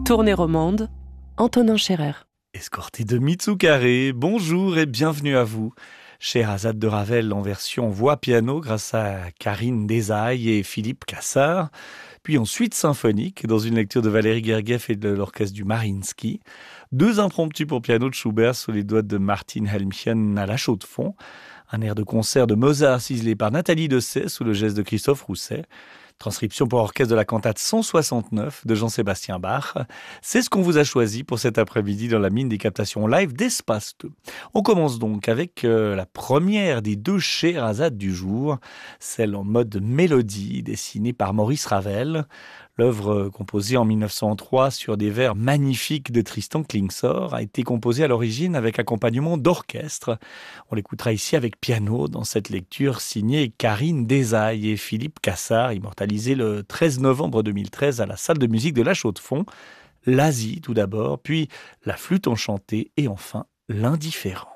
Tournée romande, Antonin Scherer. Escorté de Mitsukaré, bonjour et bienvenue à vous. Scheherazade de Ravel en version voix-piano grâce à Karine Desailles et Philippe Cassard, puis en suite symphonique dans une lecture de Valéry Gergiev et de l'orchestre du Mariinsky, deux impromptus pour piano de Schubert sous les doigts de Martin Helmchen à la chaux de fond, un air de concert de Mozart ciselé par Nathalie Dessay sous le geste de Christophe Rousset, transcription pour orchestre de la cantate 169 de Jean-Sébastien Bach. C'est ce qu'on vous a choisi pour cet après-midi dans la mine des captations live d'Espace 2. On commence donc avec la première des deux Scheherazades du jour, celle en mode mélodie dessinée par Maurice Ravel. L'œuvre composée en 1903 sur des vers magnifiques de Tristan Klingsor a été composée à l'origine avec accompagnement d'orchestre. On l'écoutera ici avec piano dans cette lecture signée Karine Desailles et Philippe Cassard, immortalisée le 13 novembre 2013 à la salle de musique de La Chaux-de-Fonds. L'Asie tout d'abord, puis la flûte enchantée et enfin l'indifférent.